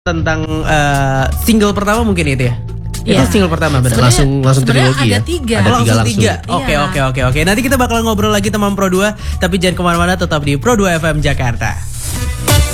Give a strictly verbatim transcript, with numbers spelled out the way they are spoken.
tentang uh, single pertama mungkin itu ya. Ya. Itu single pertama benar. Langsung langsung trilogi ya. Ada tiga. Ada tiga langsung. Tiga. Oke oke oke oke. Nanti kita bakal ngobrol lagi teman Pro dua, tapi jangan kemana-mana, tetap di Pro dua F M Jakarta.